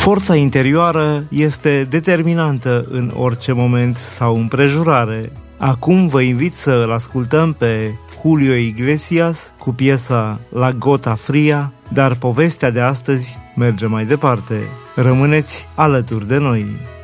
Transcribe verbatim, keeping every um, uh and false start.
Forța interioară este determinantă în orice moment sau împrejurare. Acum vă invit să-l ascultăm pe Julio Iglesias cu piesa La Gota Fria, dar povestea de astăzi merge mai departe. Rămâneți alături de noi!